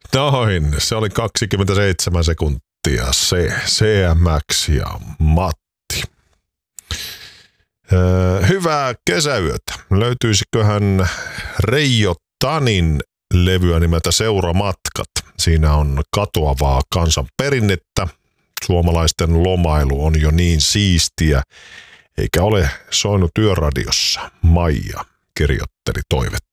Noin, se oli 27 sekuntia se, CMX ja Matti. Hyvää kesäyötä. Löytyisiköhän Reijo Tanin levyä nimeltä Seuramatkat. Siinä on katoavaa kansanperinnettä. Suomalaisten lomailu on jo niin siistiä, eikä ole soinut yöradiossa. Maija kirjoitteli toivetta.